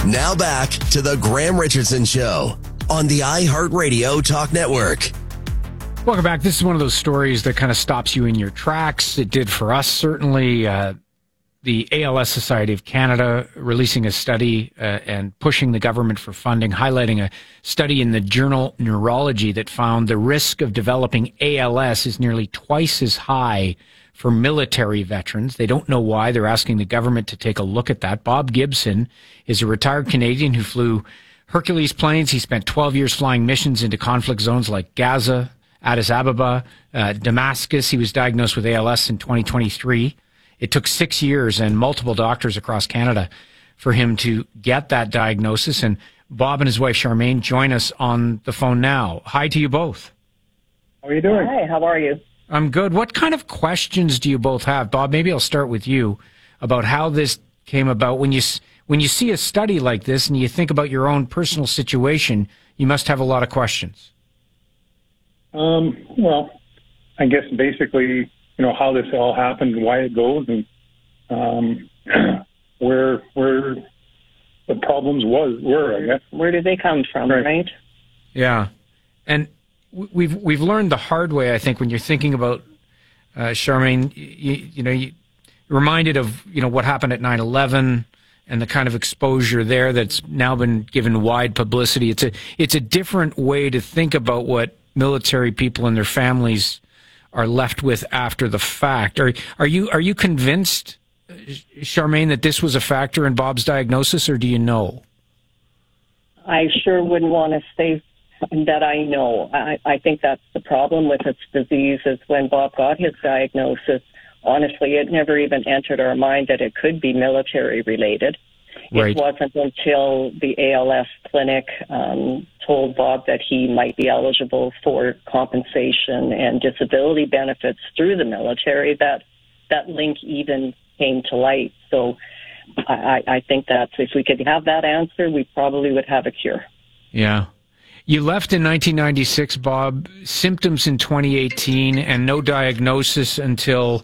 Now back to the Graham Richardson Show on the iHeartRadio Talk Network. Welcome back. This is one of those stories that kind of stops you in your tracks. It did for us, certainly. The ALS Society of Canada releasing a study and pushing the government for funding, highlighting a study in the journal Neurology that found the risk of developing ALS is nearly twice as high for military veterans. They don't know why. They're asking the government to take a look at that. Bob Gibson is a retired Canadian who flew Hercules planes. He spent 12 years flying missions into conflict zones like Gaza, Addis Ababa, Damascus. He was diagnosed with ALS in 2023. It took 6 years and multiple doctors across Canada for him to get that diagnosis. And Bob and his wife, Charmaine, join us on the phone now. Hi to you both. How are you doing? Hi, how are you? I'm good. What kind of questions do you both have? Bob, maybe I'll start with you about how this came about. When you see a study like this and you think about your own personal situation, you must have a lot of questions. Well, I guess basically, how this all happened, why it goes, and where the problems were, I guess. Where did they come from, right? Yeah. And we've learned the hard way, I think, when you're thinking about, Charmaine, you reminded of, what happened at 9/11 and the kind of exposure there that's now been given wide publicity. It's a different way to think about what military people and their families are left with after the fact. Are you convinced, Charmaine, that this was a factor in Bob's diagnosis, or do you know? I sure wouldn't want to say that I know. I think that's the problem with this disease is when Bob got his diagnosis, honestly, it never even entered our mind that it could be military related. Right. It wasn't until the ALS clinic told Bob that he might be eligible for compensation and disability benefits through the military that link even came to light. So I think that if we could have that answer, we probably would have a cure. Yeah. You left in 1996, Bob, symptoms in 2018, and no diagnosis until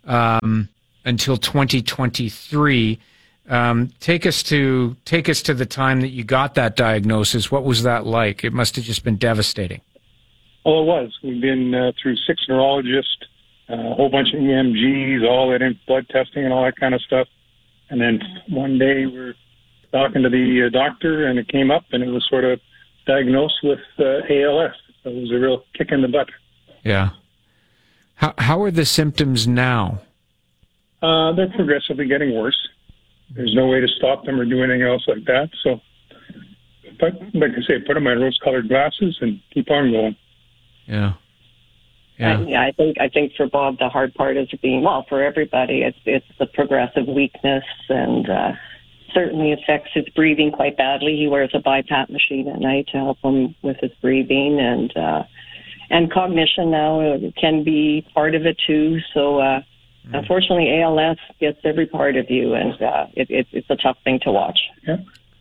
2023. Take us to the time that you got that diagnosis. What was that like? It must have just been devastating. Well, it was. We've been through 6 neurologists, a whole bunch of EMGs, all that blood testing and all that kind of stuff. And then one day we're talking to the doctor, and it came up, and it was sort of diagnosed with ALS. So it was a real kick in the butt. Yeah. How are the symptoms now? They're progressively getting worse. There's no way to stop them or do anything else like that. So, but like I say, put on my rose-colored glasses and keep on going. Yeah. I think for Bob the hard part is for everybody it's the progressive weakness and certainly affects his breathing quite badly. He wears a BiPAP machine at night to help him with his breathing and cognition now can be part of it too. So unfortunately ALS gets every part of you, and it's a tough thing to watch. Yeah.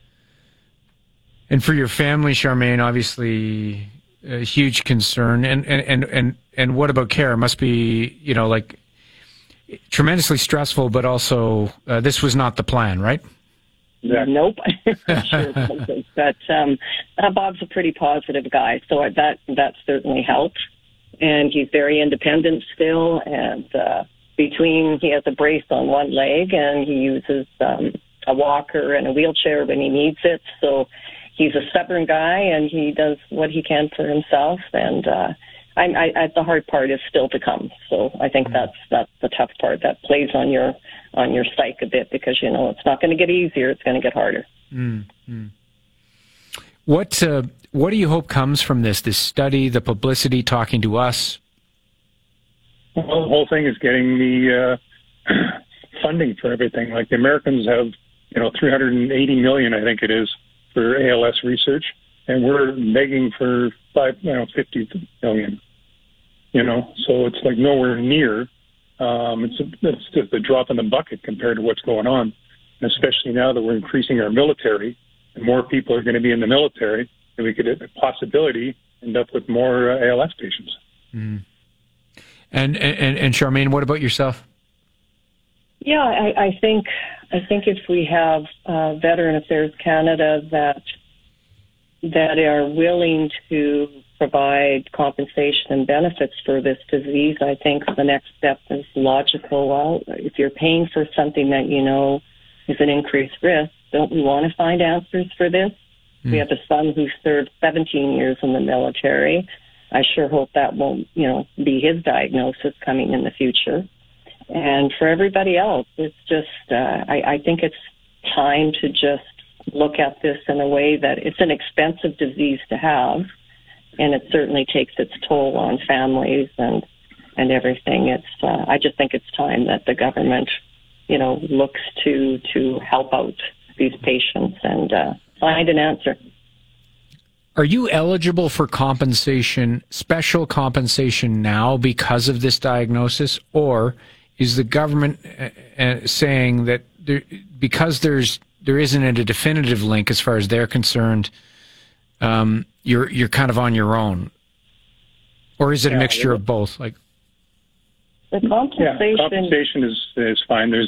And for your family, Charmaine, obviously a huge concern. And what about care? It must be, tremendously stressful, but also this was not the plan, right? Yeah. Nope. Sure. But Bob's a pretty positive guy, so that certainly helped. And he's very independent still, and he has a brace on one leg, and he uses a walker and a wheelchair when he needs it. So he's a stubborn guy, and he does what he can for himself. And the hard part is still to come. So I think that's the tough part that plays on your psyche a bit, because it's not going to get easier; it's going to get harder. Mm-hmm. What do you hope comes from this study, the publicity, talking to us? Well, the whole thing is getting the funding for everything. Like the Americans have, $380 million, I think it is, for ALS research, and we're begging for $50 million. So it's like nowhere near. It's just a drop in the bucket compared to what's going on, and especially now that we're increasing our military, and more people are going to be in the military, and we could, a possibility, end up with more ALS patients. Mm. And Charmaine, what about yourself? Yeah, I think if we have Veteran Affairs Canada that are willing to provide compensation and benefits for this disease, I think the next step is logical. Well, if you're paying for something that you know is an increased risk, don't we want to find answers for this? We have a son who served 17 years in the military. I sure hope that won't, be his diagnosis coming in the future. And for everybody else, it's just, I think it's time to just look at this in a way that it's an expensive disease to have, and it certainly takes its toll on families and everything. I just think it's time that the government, looks to help out these patients and find an answer. Are you eligible for compensation, special compensation now because of this diagnosis, or is the government saying that because there isn't a definitive link as far as they're concerned, you're kind of on your own, or is it a mixture of both? Like the compensation, compensation is fine. There's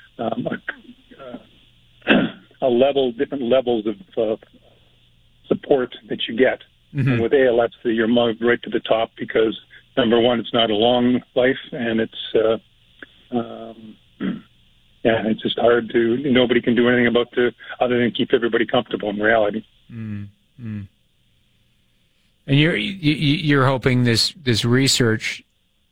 different levels of support that you get. And with ALS, you're moved right to the top because number one, it's not a long life, and it's it's just hard to. Nobody can do anything about other than keep everybody comfortable in reality. And you're hoping this research,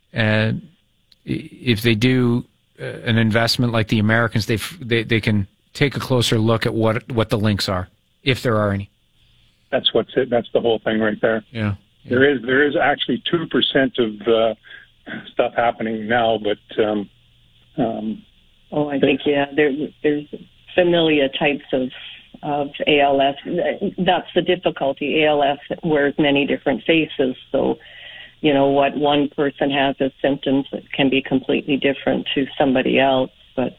if they do an investment like the Americans, they can take a closer look at what the links are, if there are any. That's what's it. That's the whole thing right there. Yeah. There is actually 2% of stuff happening now, but I think there's familiar types of ALS. That's the difficulty. ALS wears many different faces, so what one person has as symptoms can be completely different to somebody else. But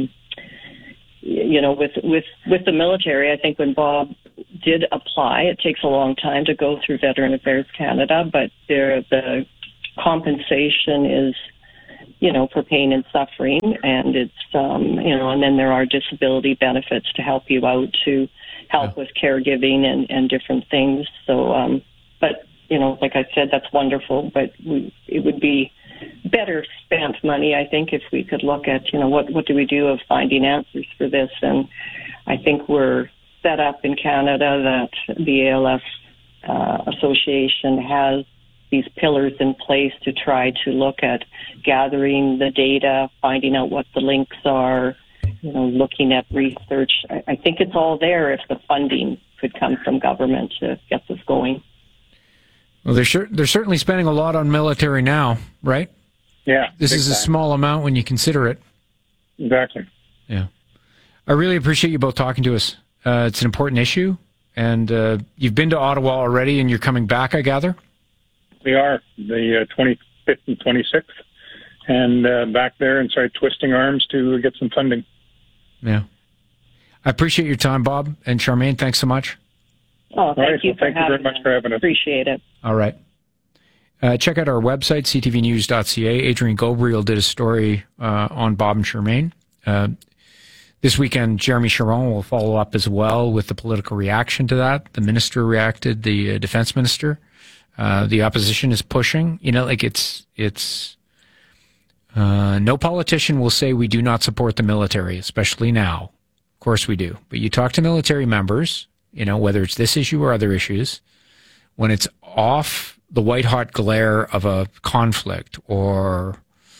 with the military, I think when Bob did apply, it takes a long time to go through Veteran Affairs Canada, but the compensation is, for pain and suffering, and it's, and then there are disability benefits to help you out, to help with caregiving and different things. So, but, like I said, that's wonderful, but it would be better spent money, I think, if we could look at, what do we do of finding answers for this? And I think we're set up in Canada that the ALS Association has these pillars in place to try to look at gathering the data, finding out what the links are, looking at research. I think it's all there if the funding could come from government to get this going. Well, they're certainly spending a lot on military now, right? Yeah. This is a small amount when you consider it. Exactly. Yeah. I really appreciate you both talking to us. It's an important issue, and you've been to Ottawa already, and you're coming back, I gather? We are, the 25th and 26th, and back there and start twisting arms to get some funding. Yeah. I appreciate your time, Bob and Charmaine. Thanks so much. Oh, thank you very much for having us. Appreciate it. All right. Check out our website, ctvnews.ca. Adrian Gobriel did a story on Bob and Charmaine. This weekend, Jeremy Charron will follow up as well with the political reaction to that. The minister reacted, the defense minister. The opposition is pushing. It's no politician will say we do not support the military, especially now. Of course we do. But you talk to military members, whether it's this issue or other issues, when it's off the white-hot glare of a conflict or,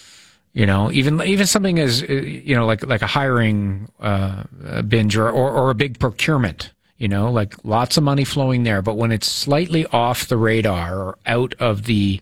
even something as, like a hiring binge or a big procurement, like lots of money flowing there. But when it's slightly off the radar or out of the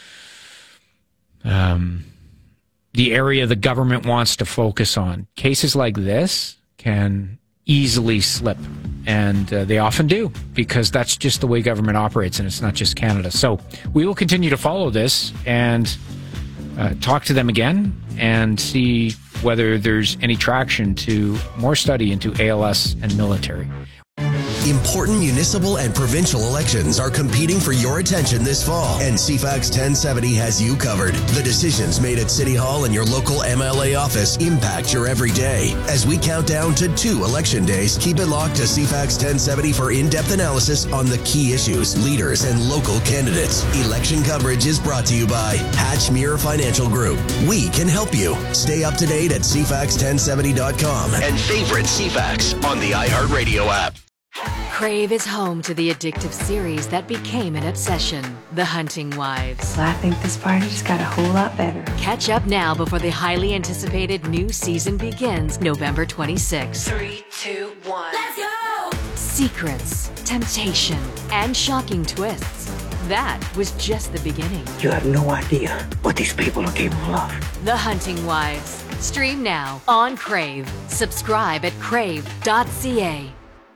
area the government wants to focus on, cases like this can easily slip. And they often do, because that's just the way government operates, and it's not just Canada. So we will continue to follow this and talk to them again and see whether there's any traction to more study into ALS and military. Important municipal and provincial elections are competing for your attention this fall, and CFAX 1070 has you covered. The decisions made at City Hall and your local MLA office impact your everyday. As we count down to 2 election days, keep it locked to CFAX 1070 for in-depth analysis on the key issues, leaders, and local candidates. Election coverage is brought to you by Hatchmere Financial Group. We can help you. Stay up to date at CFAX1070.com and favorite CFAX on the iHeartRadio app. Crave is home to the addictive series that became an obsession, The Hunting Wives. I think this party just got a whole lot better. Catch up now before the highly anticipated new season begins November 26th. 3, 2, 1. Let's go! Secrets, temptation, and shocking twists. That was just the beginning. You have no idea what these people are capable of. The Hunting Wives. Stream now on Crave. Subscribe at crave.ca.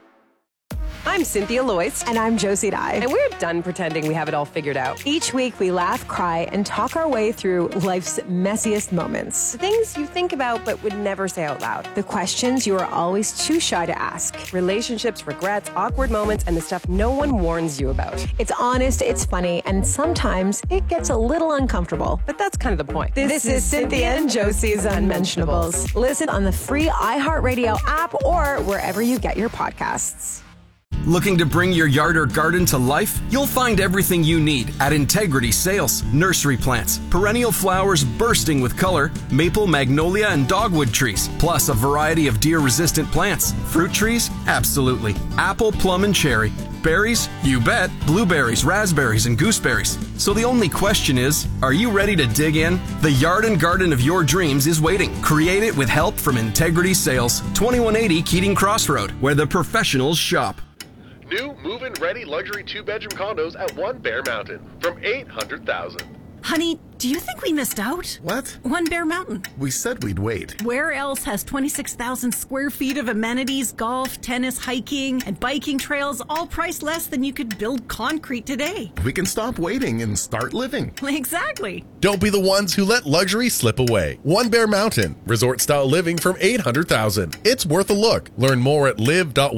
I'm Cynthia Loyce. And I'm Josie Dye. And we're done pretending we have it all figured out. Each week we laugh, cry, and talk our way through life's messiest moments. The things you think about but would never say out loud. The questions you are always too shy to ask. Relationships, regrets, awkward moments, and the stuff no one warns you about. It's honest, it's funny, and sometimes it gets a little uncomfortable. But that's kind of the point. This is Cynthia and Josie's Unmentionables. Listen on the free iHeartRadio app or wherever you get your podcasts. Looking to bring your yard or garden to life? You'll find everything you need at Integrity Sales. Nursery plants, perennial flowers bursting with color, maple, magnolia, and dogwood trees, plus a variety of deer-resistant plants. Fruit trees? Absolutely. Apple, plum, and cherry. Berries? You bet. Blueberries, raspberries, and gooseberries. So the only question is, are you ready to dig in? The yard and garden of your dreams is waiting. Create it with help from Integrity Sales, 2180 Keating Crossroad, where the professionals shop. New move-in ready luxury 2-bedroom condos at One Bear Mountain from $800,000. Honey, do you think we missed out? What? One Bear Mountain. We said we'd wait. Where else has 26,000 square feet of amenities, golf, tennis, hiking, and biking trails, all priced less than you could build concrete today? We can stop waiting and start living. Exactly. Don't be the ones who let luxury slip away. One Bear Mountain, resort-style living from $800,000. It's worth a look. Learn more at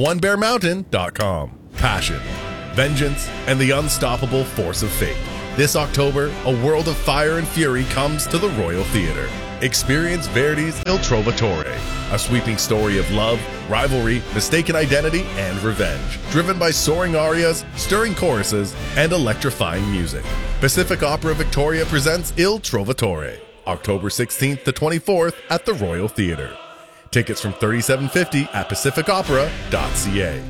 live.onebearmountain.com. Passion, vengeance, and the unstoppable force of fate. This October, a world of fire and fury comes to the Royal Theatre. Experience Verdi's Il Trovatore, a sweeping story of love, rivalry, mistaken identity, and revenge, driven by soaring arias, stirring choruses, and electrifying music. Pacific Opera Victoria presents Il Trovatore, October 16th to 24th at the Royal Theatre. Tickets from $37.50 at pacificopera.ca.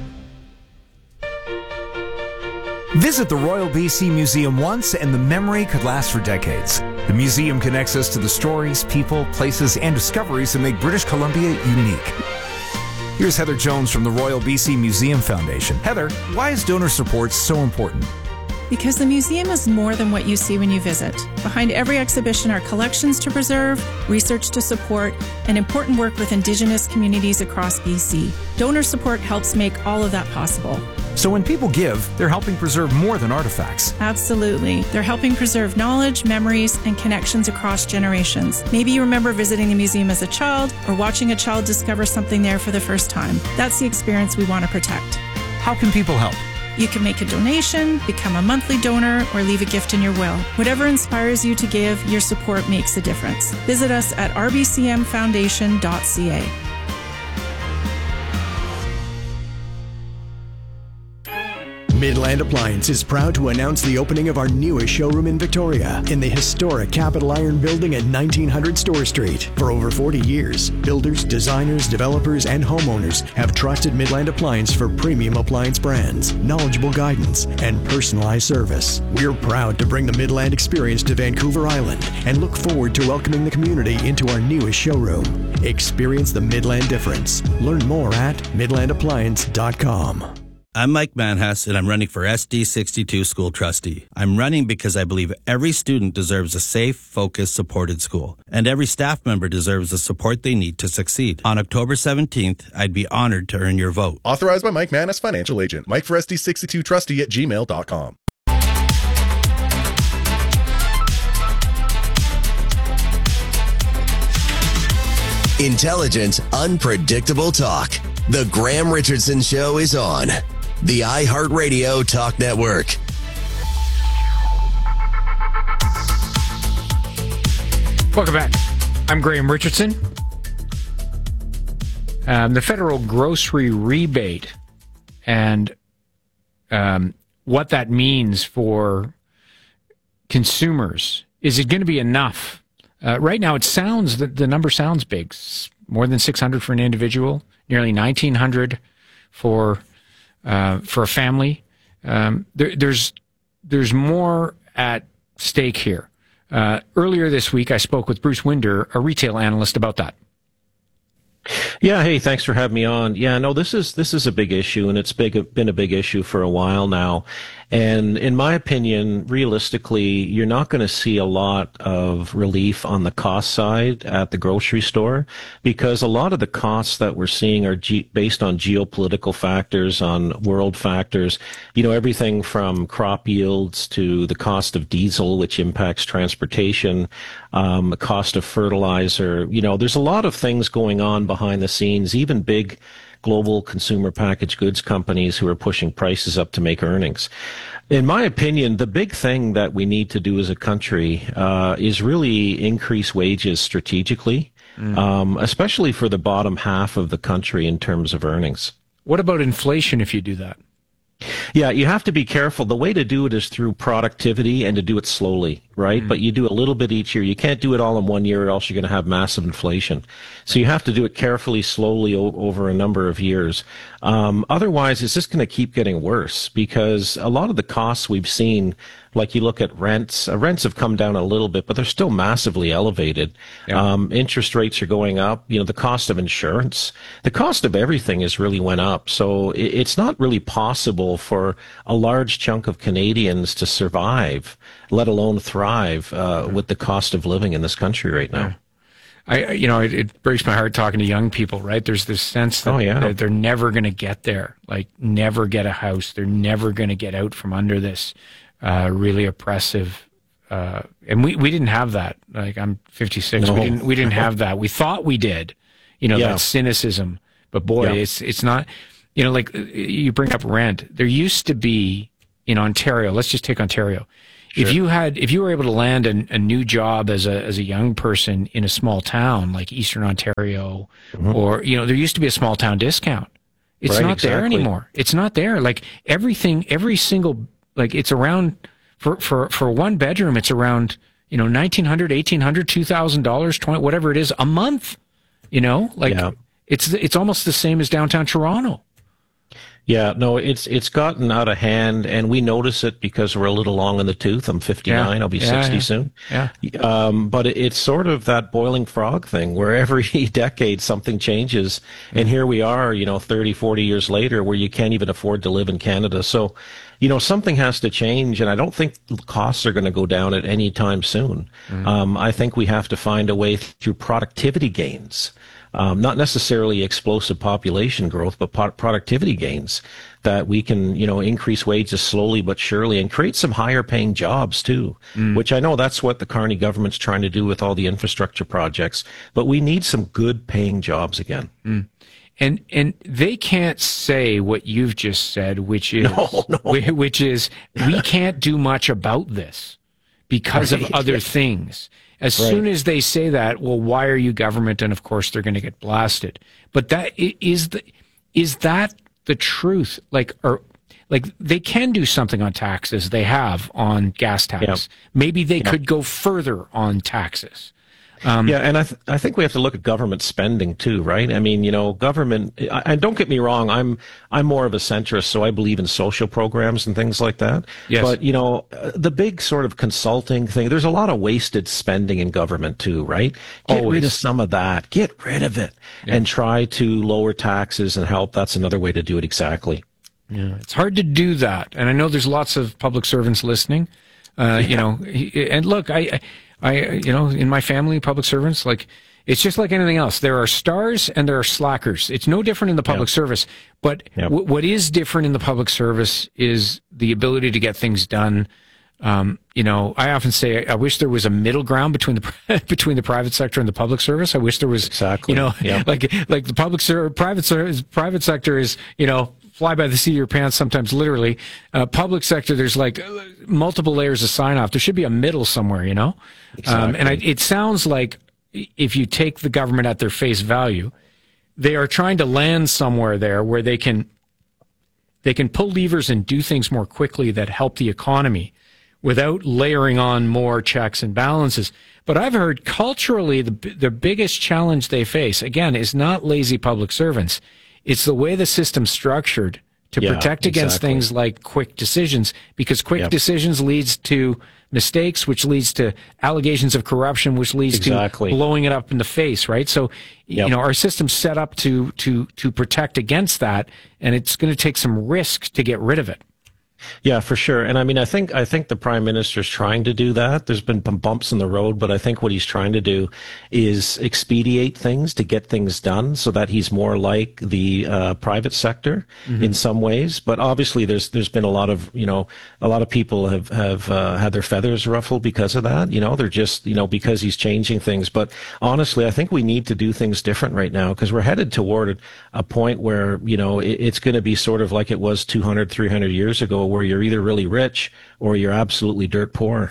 Visit the Royal BC Museum once and the memory could last for decades. The museum connects us to the stories, people, places, and discoveries that make British Columbia unique. Here's Heather Jones from the Royal BC Museum Foundation. Heather, why is donor support so important? Because the museum is more than what you see when you visit. Behind every exhibition are collections to preserve, research to support, and important work with Indigenous communities across BC. Donor support helps make all of that possible. So when people give, they're helping preserve more than artifacts. Absolutely. They're helping preserve knowledge, memories, and connections across generations. Maybe you remember visiting the museum as a child or watching a child discover something there for the first time. That's the experience we want to protect. How can people help? You can make a donation, become a monthly donor, or leave a gift in your will. Whatever inspires you to give, your support makes a difference. Visit us at rbcmfoundation.ca. Midland Appliance is proud to announce the opening of our newest showroom in Victoria in the historic Capital Iron Building at 1900 Store Street. For over 40 years, builders, designers, developers, and homeowners have trusted Midland Appliance for premium appliance brands, knowledgeable guidance, and personalized service. We're proud to bring the Midland experience to Vancouver Island and look forward to welcoming the community into our newest showroom. Experience the Midland difference. Learn more at midlandappliance.com. I'm Mike Manhas, and I'm running for SD62 School Trustee. I'm running because I believe every student deserves a safe, focused, supported school, and every staff member deserves the support they need to succeed. On October 17th, I'd be honored to earn your vote. Authorized by Mike Manhas, financial agent. Mike for SD62 Trustee at gmail.com. Intelligent, unpredictable talk. The Graham Richardson Show is on. the iHeartRadio Talk Network. Welcome back. I'm Graham Richardson. The federal grocery rebate and what that means for consumers. Is it going to be enough? Right now, the number sounds big. More than $600 for an individual, nearly $1,900 for a family. There's more at stake here. Earlier this week, I spoke with Bruce Winder, a retail analyst, about that. Yeah, hey, thanks for having me on. Yeah, no, this is a big issue, and it's been a big issue for a while now. And in my opinion, realistically, you're not going to see a lot of relief on the cost side at the grocery store, because a lot of the costs that we're seeing are based on geopolitical factors, on world factors, everything from crop yields to the cost of diesel, which impacts transportation, the cost of fertilizer. There's a lot of things going on behind the scenes, even big global consumer packaged goods companies who are pushing prices up to make earnings. In my opinion, the big thing that we need to do as a country is really increase wages strategically, especially for the bottom half of the country in terms of earnings. What about inflation if you do that? Yeah, you have to be careful. The way to do it is through productivity and to do it slowly, right? But you do a little bit each year. You can't do it all in 1 year, or else you're going to have massive inflation. So you have to do it carefully, slowly over a number of years. Otherwise, it's just going to keep getting worse, because a lot of the costs we've seen, like you look at rents, rents have come down a little bit, but they're still massively elevated. Yeah. Interest rates are going up. The cost of insurance, the cost of everything has really went up. So it's not really possible for a large chunk of Canadians to survive, let alone thrive, with the cost of living in this country right now. It breaks my heart talking to young people, right? There's this sense that they're never going to get there, like never get a house. They're never going to get out from under this really oppressive. And we didn't have that. Like, I'm 56. No. We didn't have that. We thought we did, that cynicism. But boy, it's not, like you bring up rent. There used to be in Ontario, let's just take Ontario. Sure. If you were able to land a new job as a young person in a small town like Eastern Ontario, or there used to be a small town discount. It's not there anymore. It's not there. Like every single, like it's around for one bedroom, it's around $1,900, $1,800, $2,000, $20, whatever it is a month. It's almost the same as downtown Toronto. Yeah, no, it's gotten out of hand, and we notice it because we're a little long in the tooth. I'm 59. I'll be 60 soon. Yeah. But it's sort of that boiling frog thing where every decade something changes. And here we are, 30, 40 years later, where you can't even afford to live in Canada. So, something has to change, and I don't think costs are going to go down at any time soon. I think we have to find a way through productivity gains. Not necessarily explosive population growth, but productivity gains, that we can, increase wages slowly but surely and create some higher paying jobs too, which I know that's what the Carney government's trying to do with all the infrastructure projects. But we need some good paying jobs again. And they can't say what you've just said, which is, which is we can't do much about this because of other things. As soon as they say that, well, why are you government? And of course, they're going to get blasted. But that is that the truth? Like they can do something on taxes. They have on gas tax. Yep. Maybe they could go further on taxes. And I think we have to look at government spending too, right? I mean, government, and don't get me wrong, I'm more of a centrist, so I believe in social programs and things like that. Yes. But, the big sort of consulting thing, there's a lot of wasted spending in government too, right? Get rid of some of that. Get rid of it and try to lower taxes and help. That's another way to do it exactly. Yeah, it's hard to do that. And I know there's lots of public servants listening, and look, I in my family, public servants, it's just like anything else. There are stars and there are slackers. It's no different in the public service. But what is different in the public service is the ability to get things done. I often say I wish there was a middle ground between the private sector and the public service. I wish there was like the private sector is fly by the seat of your pants, sometimes literally. Public sector, there's like multiple layers of sign off. There should be a middle somewhere, you know? Exactly. It sounds like if you take the government at their face value, they are trying to land somewhere there where they can pull levers and do things more quickly that help the economy without layering on more checks and balances. But I've heard culturally the biggest challenge they face, again, is not lazy public servants. It's the way the system's structured to protect against things like quick decisions, because quick decisions leads to mistakes, which leads to allegations of corruption, which leads to blowing it up in the face, right? So, you know, our system's set up to protect against that, and it's going to take some risk to get rid of it. Yeah, for sure. And I mean, I think the Prime Minister's trying to do that. There's been bumps in the road, but I think what he's trying to do is expedite things to get things done so that he's more like the private sector in some ways. But obviously there's been a lot of people have had their feathers ruffled because of that. You know, they're just, because he's changing things. But honestly, I think we need to do things different right now, because we're headed toward a point where, it's going to be sort of like it was 200, 300 years ago, where you're either really rich or you're absolutely dirt poor.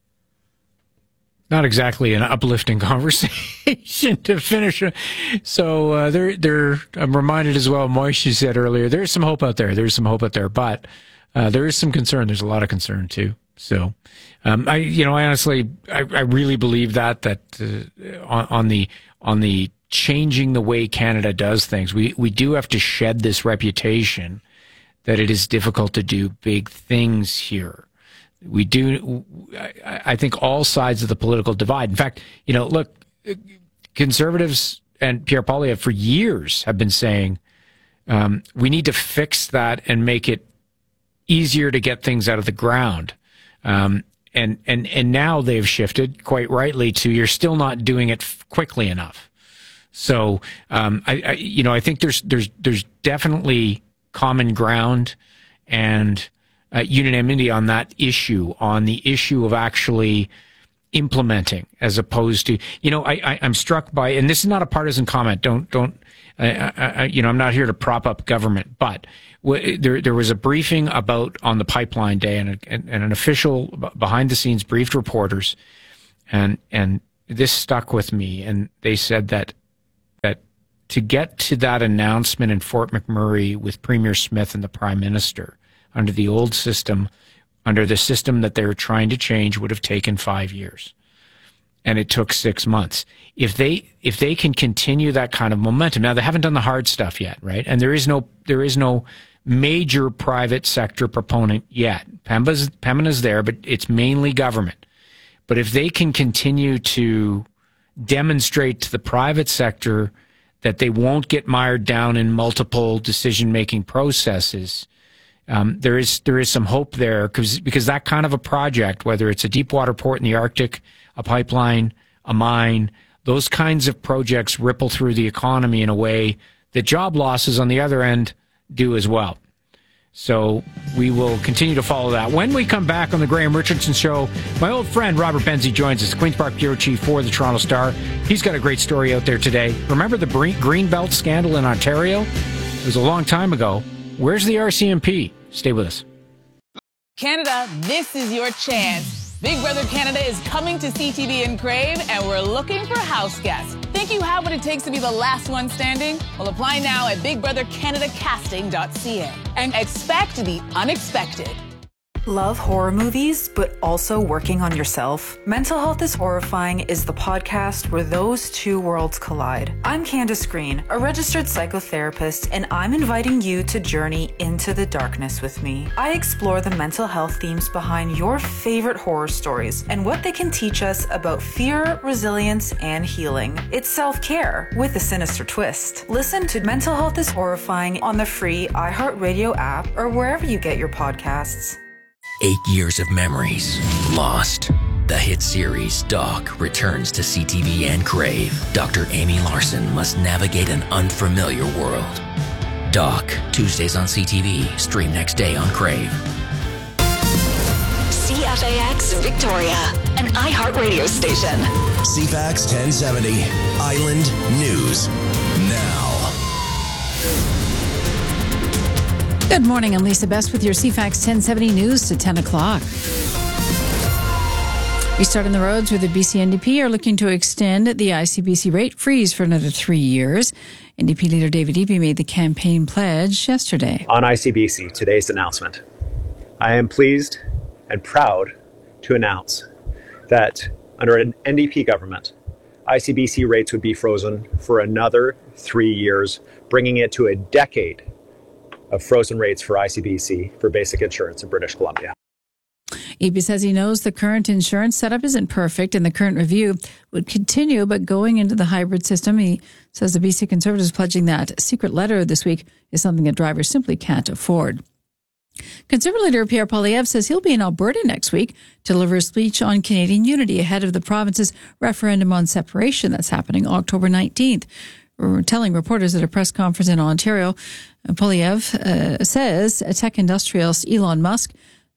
Not exactly an uplifting conversation to finish. So I'm reminded as well, Moishe said earlier, there's some hope out there. But there is some concern. There's a lot of concern too. So I honestly really believe that on the changing the way Canada does things, we do have to shed this reputation that it is difficult to do big things here. We do. I think all sides of the political divide. In fact, look, Conservatives and Pierre Poilievre for years have been saying we need to fix that and make it easier to get things out of the ground. And now they've shifted quite rightly to you're still not doing it quickly enough. So I think there's definitely common ground and unanimity on that issue, on the issue of actually implementing, as opposed to, I'm struck by, and this is not a partisan comment. I'm not here to prop up government, but there was a briefing on the pipeline day, and an official behind the scenes briefed reporters, and this stuck with me. And they said that to get to that announcement in Fort McMurray with Premier Smith and the Prime Minister under the old system, under the system that they were trying to change, would have taken 5 years. And it took 6 months. If they can continue that kind of momentum, now they haven't done the hard stuff yet, right? And there is no major private sector proponent yet. Pembina's there, but it's mainly government. But if they can continue to demonstrate to the private sector that they won't get mired down in multiple decision-making processes, there is some hope there, because that kind of a project, whether it's a deep water port in the Arctic, a pipeline, a mine, those kinds of projects ripple through the economy in a way that job losses on the other end do as well. So we will continue to follow that. When we come back on the Graham Richardson Show, my old friend Robert Benzie joins us, Queen's Park bureau chief for the Toronto Star. He's got a great story out there today. Remember the Greenbelt scandal in Ontario? It was a long time ago. Where's the RCMP? Stay with us. Canada, this is your chance. Big Brother Canada is coming to CTV and Crave, and we're looking for house guests. Think you have what it takes to be the last one standing? Well, apply now at bigbrothercanadacasting.ca and expect the unexpected. Love horror movies, but also working on yourself? Mental Health is Horrifying is the podcast where those two worlds collide. I'm Candace Green, a registered psychotherapist, and I'm inviting you to journey into the darkness with me. I explore the mental health themes behind your favorite horror stories and what they can teach us about fear, resilience, and healing. It's self-care with a sinister twist. Listen to Mental Health is Horrifying on the free iHeartRadio app or wherever you get your podcasts. 8 years of memories lost. The hit series Doc returns to CTV and Crave. Dr. Amy Larson must navigate an unfamiliar world. Doc, Tuesdays on CTV, stream next day on Crave. CFAX Victoria, an iHeartRadio station. CFAX 1070, Island News Now. Good morning. I'm Lisa Best with your CFAX 1070 news to 10 o'clock. Restarting the roads where the BC NDP are looking to extend the ICBC rate freeze for another 3 years. NDP leader David Eby made the campaign pledge yesterday. On ICBC, today's announcement, I am pleased and proud to announce that under an NDP government, ICBC rates would be frozen for another 3 years, bringing it to a decade of frozen rates for ICBC for basic insurance in British Columbia. Eby says he knows the current insurance setup isn't perfect and the current review would continue, but going into the hybrid system, he says the BC Conservatives pledging that secret letter this week is something that drivers simply can't afford. Conservative leader Pierre Poilievre says he'll be in Alberta next week to deliver a speech on Canadian unity ahead of the province's referendum on separation that's happening October 19th. Telling reporters at a press conference in Ontario, Poilievre says tech industrialist Elon Musk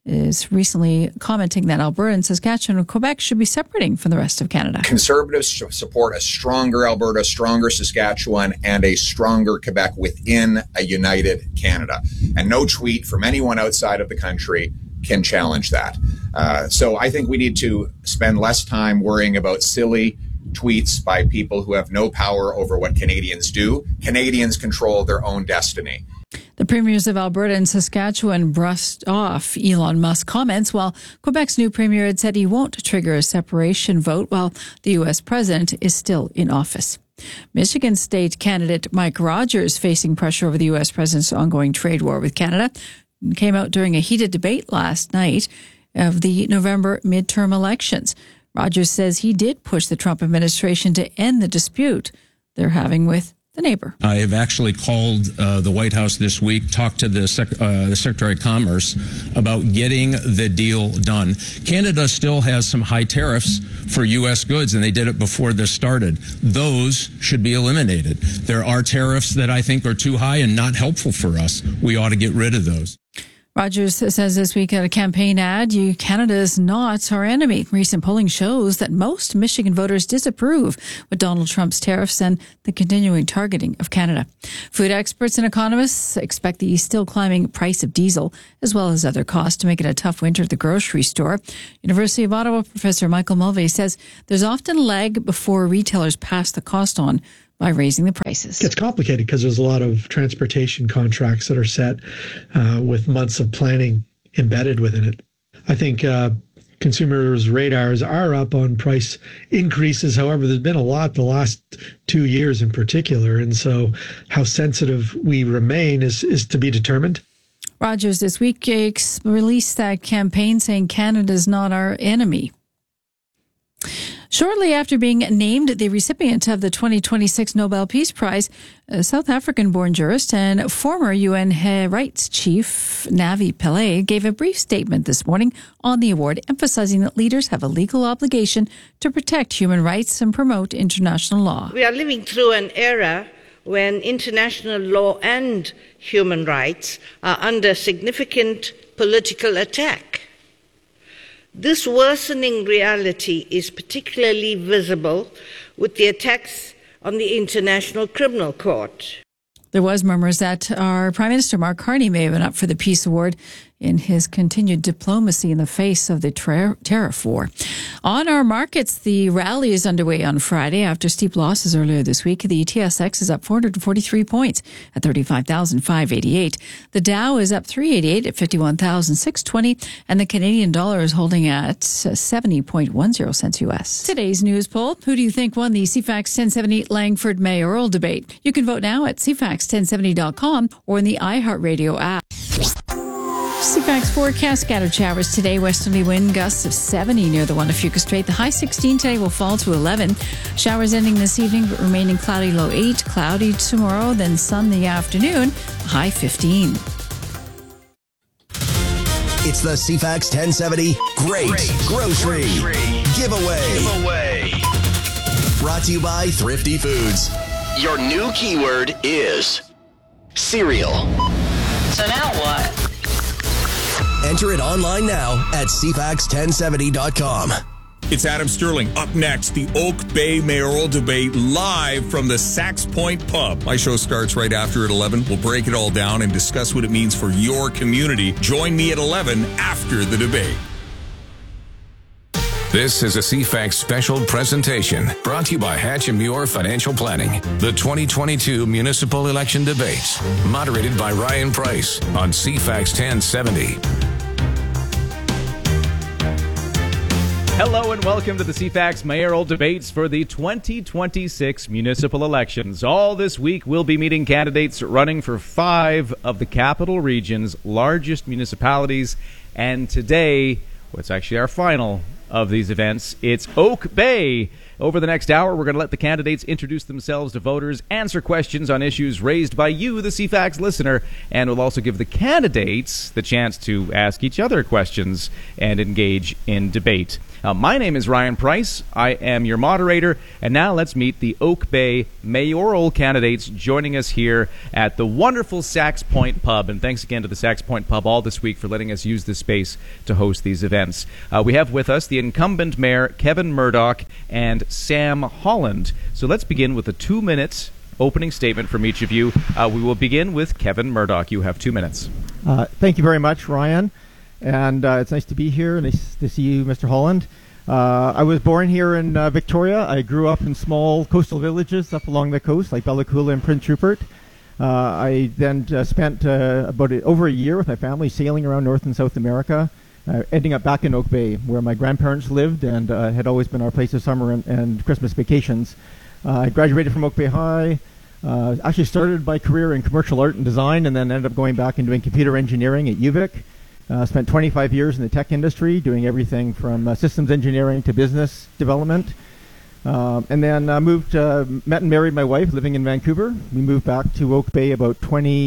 is recently commenting that Alberta and Saskatchewan and Quebec should be separating from the rest of Canada. Conservatives support a stronger Alberta, stronger Saskatchewan, and a stronger Quebec within a united Canada. And no tweet from anyone outside of the country can challenge that. So I think we need to spend less time worrying about silly tweets by people who have no power over what Canadians do. Canadians control their own destiny. The premiers of Alberta and Saskatchewan brushed off Elon Musk's comments, while Quebec's new premier had said he won't trigger a separation vote while the U.S. president is still in office. Michigan state candidate Mike Rogers, facing pressure over the U.S. president's ongoing trade war with Canada, came out during a heated debate last night of the November midterm elections. Rogers says he did push the Trump administration to end the dispute they're having with the neighbor. I have actually called the White House this week, talked to the Secretary of Commerce about getting the deal done. Canada still has some high tariffs for U.S. goods, and they did it before this started. Those should be eliminated. There are tariffs that I think are too high and not helpful for us. We ought to get rid of those. Rogers says this week at a campaign ad, Canada is not our enemy. Recent polling shows that most Michigan voters disapprove with Donald Trump's tariffs and the continuing targeting of Canada. Food experts and economists expect the still climbing price of diesel, as well as other costs, to make it a tough winter at the grocery store. University of Ottawa professor Michael Mulvey says there's often a lag before retailers pass the cost on by raising the prices. It's complicated because there's a lot of transportation contracts that are set with months of planning embedded within it. I think consumers' radars are up on price increases. However, there's been a lot the last 2 years in particular. And so how sensitive we remain is to be determined. Rogers this week released that campaign saying Canada's not our enemy. Shortly after being named the recipient of the 2026 Nobel Peace Prize, South African-born jurist and former UN rights chief Navi Pillay gave a brief statement this morning on the award, emphasizing that leaders have a legal obligation to protect human rights and promote international law. We are living through an era when international law and human rights are under significant political attack. This worsening reality is particularly visible with the attacks on the International Criminal Court. There was murmurs that our Prime Minister Mark Carney may have been up for the Peace Award in his continued diplomacy in the face of the tariff war. On our markets, the rally is underway on Friday after steep losses earlier this week. The TSX is up 443 points at 35,588. The Dow is up 388 at 51,620, and the Canadian dollar is holding at 70.10 cents U.S. Today's news poll: who do you think won the CFAX 1070 Langford mayoral debate? You can vote now at CFAX1070.com or in the iHeartRadio app. CFAX forecast: scattered showers today, westerly wind gusts of 70 near the Wanafuka Strait. The high 16 today will fall to 11. Showers ending this evening, but remaining cloudy, low 8. Cloudy tomorrow, then sun the afternoon, high 15. It's the CFAX 1070 Great Grocery Giveaway. Brought to you by Thrifty Foods. Your new keyword is cereal. So now what? Enter it online now at CFAX1070.com. It's Adam Sterling. Up next, the Oak Bay mayoral debate live from the Sax Point Pub. My show starts right after at 11. We'll break it all down and discuss what it means for your community. Join me at 11 after the debate. This is a CFAX special presentation brought to you by Hatch & Muir Financial Planning. The 2022 Municipal Election Debates, moderated by Ryan Price on CFAX 1070. Hello and welcome to the CFAX mayoral debates for the 2026 municipal elections. All this week we'll be meeting candidates running for 5 of the capital region's largest municipalities. And today, what's actually our final of these events, it's Oak Bay. Over the next hour, we're going to let the candidates introduce themselves to voters, answer questions on issues raised by you, the CFAX listener, and we'll also give the candidates the chance to ask each other questions and engage in debate. My name is Ryan Price. I am your moderator, and now let's meet the Oak Bay mayoral candidates joining us here at the wonderful Sax Point Pub. And thanks again to the Sax Point Pub all this week for letting us use this space to host these events. We have with us the incumbent mayor, Kevin Murdoch, and Sam Holland. So let's begin with a 2-minute opening statement from each of you. We will begin with Kevin Murdoch. You have 2 minutes. Thank you very much, Ryan. And it's nice to be here. Nice to see you, Mr. Holland. I was born here in Victoria. I grew up in small coastal villages up along the coast, like Bella Coola and Prince Rupert. I then spent over a year with my family sailing around North and South America, ending up back in Oak Bay, where my grandparents lived and had always been our place of summer and Christmas vacations. I graduated from Oak Bay High. Actually started my career in commercial art and design, and then ended up going back and doing computer engineering at UVic. Spent 25 years in the tech industry, doing everything from systems engineering to business development. And then met and married my wife, living in Vancouver. We moved back to Oak Bay about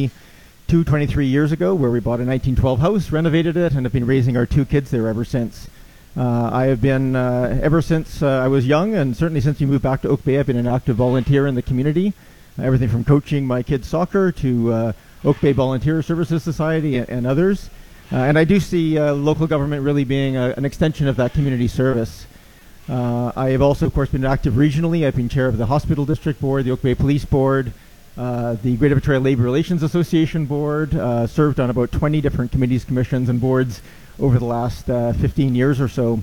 23 years ago, where we bought a 1912 house, renovated it, and have been raising our 2 kids there ever since. I have been, ever since I was young, and certainly since we moved back to Oak Bay, I've been an active volunteer in the community. Everything from coaching my kids' soccer to Oak Bay Volunteer Services Society and others. And I do see local government really being an extension of that community service. I have also, of course, been active regionally. I've been chair of the Hospital District Board, the Oak Bay Police Board, the Greater Victoria Labour Relations Association Board, served on about 20 different committees, commissions, and boards over the last 15 years or so.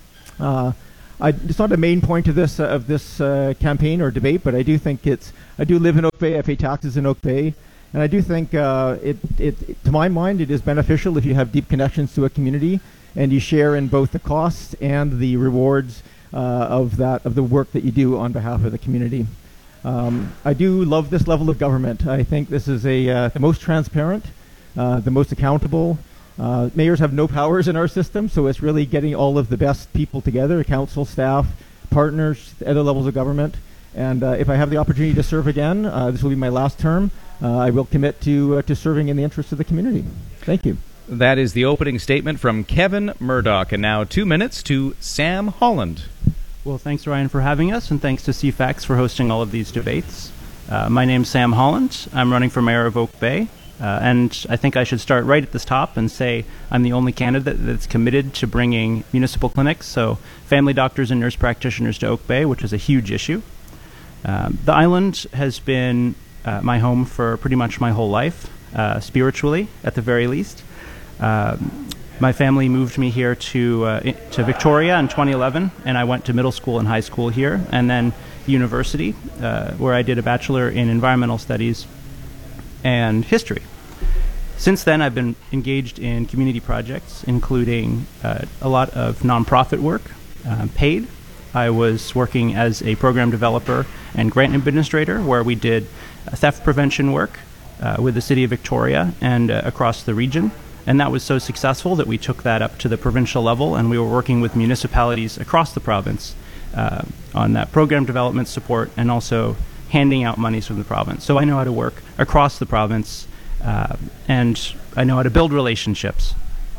It's not a main point of this campaign or debate, but I do think I do live in Oak Bay. I pay taxes in Oak Bay. And I do think, to my mind, it is beneficial if you have deep connections to a community and you share in both the costs and the rewards of the work that you do on behalf of the community. I do love this level of government. I think this is the most transparent, the most accountable. Mayors have no powers in our system, so it's really getting all of the best people together, council, staff, partners, other levels of government. And if I have the opportunity to serve again, this will be my last term. I will commit to serving in the interests of the community. Thank you. That is the opening statement from Kevin Murdoch. And now 2 minutes to Sam Holland. Well, thanks, Ryan, for having us, and thanks to CFAX for hosting all of these debates. My name's Sam Holland. I'm running for mayor of Oak Bay. And I think I should start right at the top and say I'm the only candidate that's committed to bringing municipal clinics, so family doctors and nurse practitioners, to Oak Bay, which is a huge issue. The island has been my home for pretty much my whole life, spiritually at the very least. My family moved me here to Victoria in 2011, and I went to middle school and high school here, and then university, where I did a Bachelor in Environmental Studies and History. Since then, I've been engaged in community projects, including a lot of nonprofit work, paid. I was working as a program developer and grant administrator, where we did theft prevention work with the city of Victoria and across the region. And that was so successful that we took that up to the provincial level, and we were working with municipalities across the province on that program development support and also handing out monies from the province. So I know how to work across the province, and I know how to build relationships.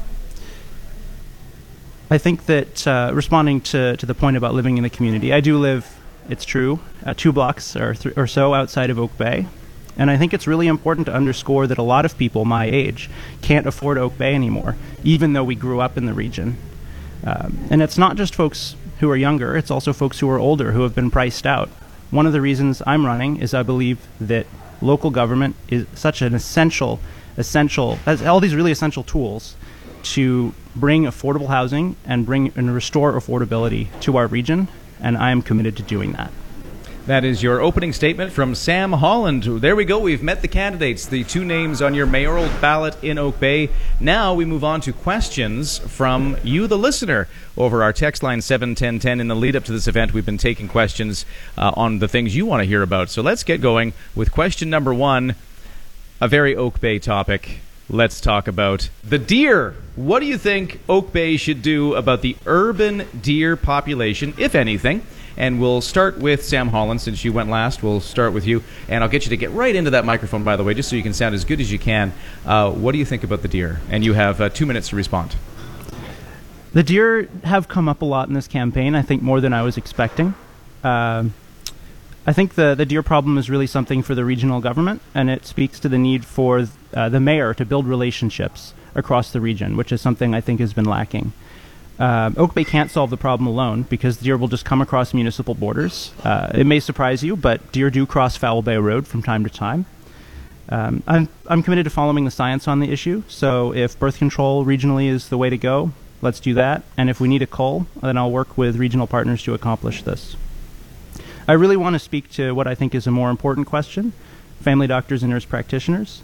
I think that responding to the point about living in the community, I do live, it's true, 2 blocks or so outside of Oak Bay. And I think it's really important to underscore that a lot of people my age can't afford Oak Bay anymore, even though we grew up in the region. And it's not just folks who are younger. It's also folks who are older who have been priced out. One of the reasons I'm running is I believe that local government is such an essential, has all these really essential tools to bring affordable housing and restore affordability to our region, and I am committed to doing that. That is your opening statement from Sam Holland. There we go. We've met the candidates, the two names on your mayoral ballot in Oak Bay. Now we move on to questions from you, the listener, over our text line 71010. In the lead up to this event, we've been taking questions on the things you want to hear about. So let's get going with question number one, a very Oak Bay topic. Let's talk about the deer. What do you think Oak Bay should do about the urban deer population, if anything? And we'll start with Sam Holland, since you went last. We'll start with you, and I'll get you to get right into that microphone, by the way, just so you can sound as good as you can. What do you think about the deer? And you have 2 minutes to respond. The deer have come up a lot in this campaign, I think more than I was expecting. I think the deer problem is really something for the regional government, and it speaks to the need for the mayor to build relationships across the region, which is something I think has been lacking. Oak Bay can't solve the problem alone because deer will just come across municipal borders. It may surprise you, but deer do cross Foul Bay Road from time to time. I'm committed to following the science on the issue, so if birth control regionally is the way to go, let's do that. And if we need a cull, then I'll work with regional partners to accomplish this. I really want to speak to what I think is a more important question, family doctors and nurse practitioners.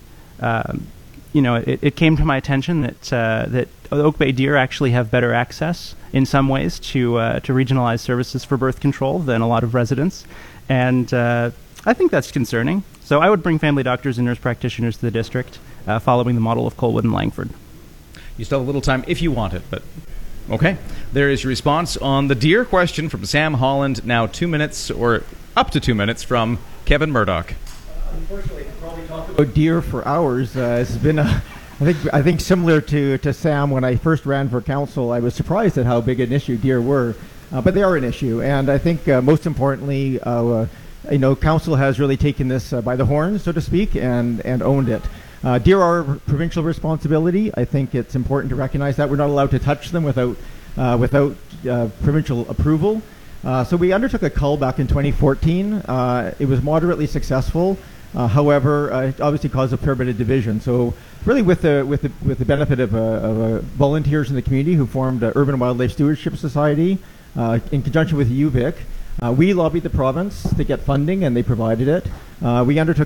It came to my attention that Oak Bay deer actually have better access in some ways to regionalized services for birth control than a lot of residents, and I think that's concerning. So I would bring family doctors and nurse practitioners to the district, following the model of Colwood and Langford. You still have a little time if you want it, but okay. There is your response on the deer question from Sam Holland. Now 2 minutes, or up to 2 minutes, from Kevin Murdoch. Unfortunately, I could probably talk about deer for hours. It's been I think similar to Sam. When I first ran for council, I was surprised at how big an issue deer were, but they are an issue, and I think most importantly, council has really taken this by the horns, so to speak, and owned it. Deer are provincial responsibility. I think it's important to recognize that we're not allowed to touch them without provincial approval. So we undertook a cull back in 2014. It was moderately successful. However, it obviously caused a fair bit of division. So really with the benefit of volunteers in the community who formed Urban Wildlife Stewardship Society in conjunction with UVic, we lobbied the province to get funding, and they provided it. We undertook